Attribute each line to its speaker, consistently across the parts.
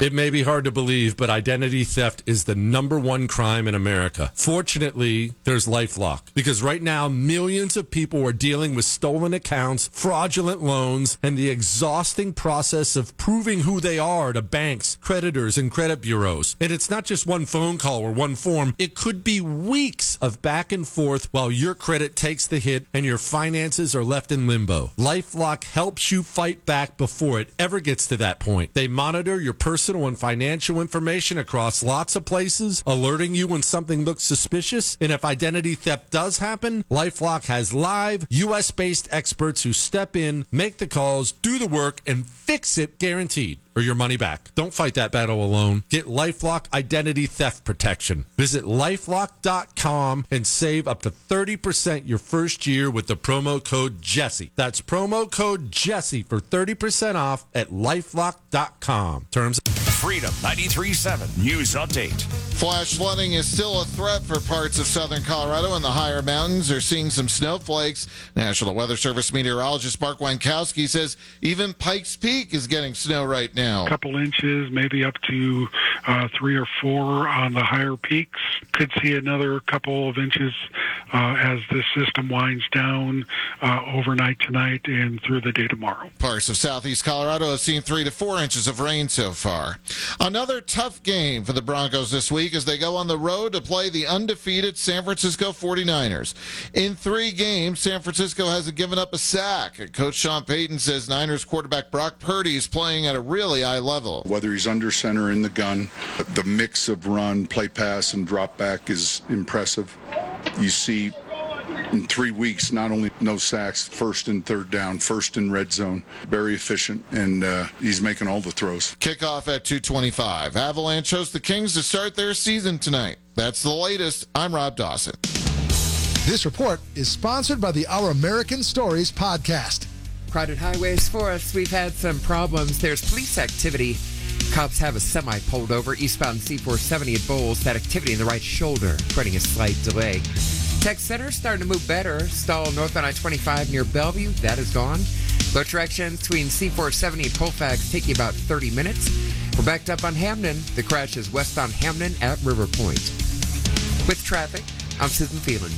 Speaker 1: It may be hard to believe, but identity theft is the number one crime in America. Fortunately, there's LifeLock, because right now, millions of people are dealing with stolen accounts, fraudulent loans, and the exhausting process of proving who they are to banks, creditors, and credit bureaus. And it's not just one phone call or one form. It could be weeks of back and forth while your credit takes the hit and your finances are left in limbo. LifeLock helps you fight back before it ever gets to that point. They monitor your personal and financial information across lots of places, alerting you when something looks suspicious. And if identity theft does happen, LifeLock has live, U.S.-based experts who step in, make the calls, do the work, and fix it guaranteed, or your money back. Don't fight that battle alone. Get LifeLock Identity Theft Protection. Visit LifeLock.com and save up to 30% your first year with the promo code Jesse. That's promo code Jesse for 30% off at LifeLock.com. Terms.
Speaker 2: Freedom 93.7 News Update.
Speaker 3: Flash flooding is still a threat for parts of southern Colorado, and the higher mountains are seeing some snowflakes. National Weather Service meteorologist Mark Wankowski says even Pikes Peak is getting snow right now.
Speaker 4: A couple inches, maybe up to 3 or 4 on the higher peaks. Could see another couple of inches as this system winds down overnight tonight and through the day tomorrow.
Speaker 3: Parts of southeast Colorado have seen 3 to 4 inches of rain so far. Another tough game for the Broncos this week as they go on the road to play the undefeated San Francisco 49ers. In 3 games, San Francisco hasn't given up a sack. Coach Sean Payton says Niners quarterback Brock Purdy is playing at a really high level.
Speaker 5: Whether he's under center in the gun, the mix of run, play pass, and drop back is impressive. You see in 3 weeks, not only no sacks, first and third down, first in red zone, very efficient, and he's making all the throws.
Speaker 3: Kickoff at 2:25. Avalanche host the Kings to start their season tonight. That's the latest. I'm Rob Dawson.
Speaker 6: This report is sponsored by the Our American Stories podcast.
Speaker 7: Crowded highways for us. We've had some problems. There's police activity. Cops have a semi pulled over eastbound C470 at Bowles. That activity in the right shoulder, creating a slight delay. Tech Center starting to move better. Stall northbound I-25 near Bellevue. That is gone. Low traction between C470 and Colfax take you about 30 minutes. We're backed up on Hamden. The crash is westbound Hamden at River Point. With traffic, I'm Susan Phelan.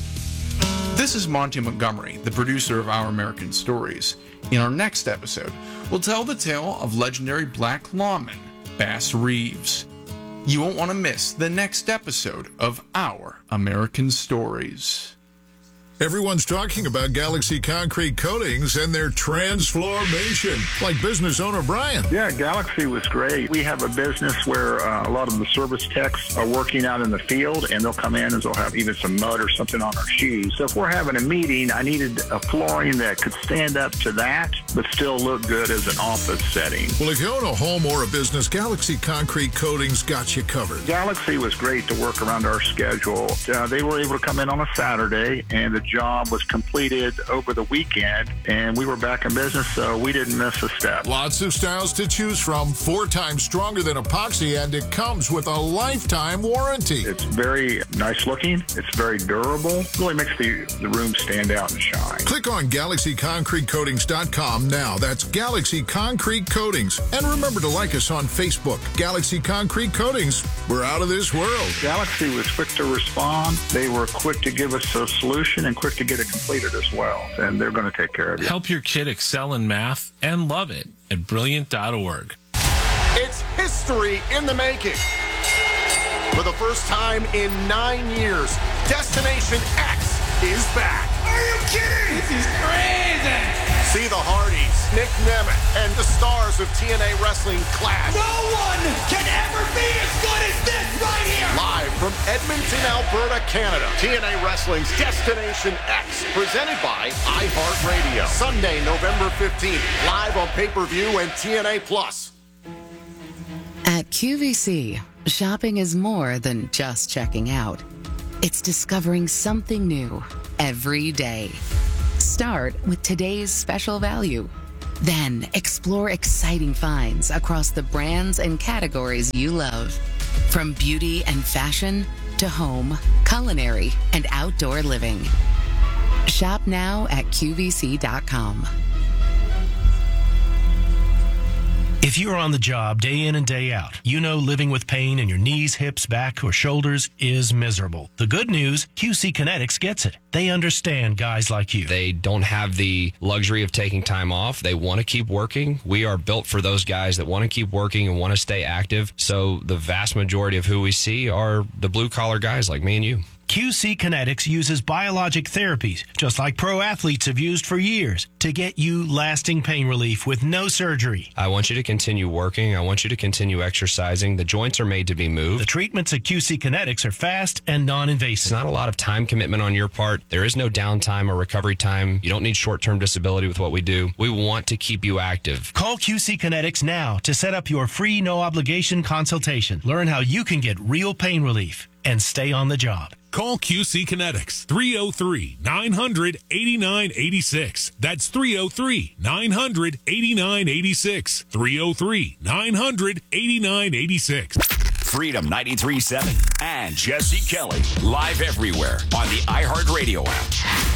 Speaker 8: This is Monty Montgomery, the producer of Our American Stories. In our next episode, we'll tell the tale of legendary black lawman Bass Reeves. You won't want to miss the next episode of Our American Stories.
Speaker 9: Everyone's talking about Galaxy Concrete Coatings and their transformation, like business owner Brian.
Speaker 10: Yeah, Galaxy was great. We have a business where a lot of the service techs are working out in the field, and they'll come in and they'll have even some mud or something on our shoes. So if we're having a meeting, I needed a flooring that could stand up to that, but still look good as an office setting.
Speaker 9: Well, if you own a home or a business, Galaxy Concrete Coatings got you covered.
Speaker 10: Galaxy was great to work around our schedule. They were able to come in on a Saturday, and the job was completed over the weekend, and we were back in business, so we didn't miss a step.
Speaker 9: Lots of styles to choose from, 4 times stronger than epoxy, and it comes with a lifetime warranty.
Speaker 10: It's very nice looking. It's very durable. Really makes the room stand out and shine.
Speaker 9: Click on GalaxyConcreteCoatings.com now. That's Galaxy Concrete Coatings. And remember to like us on Facebook. Galaxy Concrete Coatings. We're out of this world.
Speaker 10: Galaxy was quick to respond. They were quick to give us a solution and quick to get it completed as well. And they're going to take care of you.
Speaker 11: Help your kid excel in math and love it at Brilliant.org.
Speaker 12: It's history in the making. For the first time in 9 years, Destination X is back.
Speaker 13: Are you kidding? This is crazy.
Speaker 12: See the Hardys, Nick Nemeth, and the stars of TNA Wrestling clash.
Speaker 13: No one can ever be as good as this right here.
Speaker 12: Live from Edmonton, Alberta, Canada. TNA Wrestling's Destination X, presented by iHeartRadio. Sunday, November 15th, live on pay-per-view and TNA Plus.
Speaker 14: At QVC, shopping is more than just checking out. It's discovering something new every day. Start with today's special value. Then explore exciting finds across the brands and categories you love. From beauty and fashion to home, culinary, and outdoor living. Shop now at QVC.com.
Speaker 15: If you're on the job day in and day out, you know living with pain in your knees, hips, back, or shoulders is miserable. The good news, QC Kinetics gets it. They understand guys like you.
Speaker 16: They don't have the luxury of taking time off. They want to keep working. We are built for those guys that want to keep working and want to stay active. So the vast majority of who we see are the blue-collar guys like me and you.
Speaker 15: QC Kinetics uses biologic therapies, just like pro athletes have used for years, to get you lasting pain relief with no surgery.
Speaker 16: I want you to continue working. I want you to continue exercising. The joints are made to be moved.
Speaker 15: The treatments at QC Kinetics are fast and non-invasive.
Speaker 16: It's not a lot of time commitment on your part. There is no downtime or recovery time. You don't need short-term disability with what we do. We want to keep you active.
Speaker 15: Call QC Kinetics now to set up your free no-obligation consultation. Learn how you can get real pain relief and stay on the job.
Speaker 17: Call QC Kinetics, 303-900-8986. That's 303-900-8986. 303-900-8986.
Speaker 2: Freedom 93.7 and Jesse Kelly, live everywhere on the iHeartRadio app.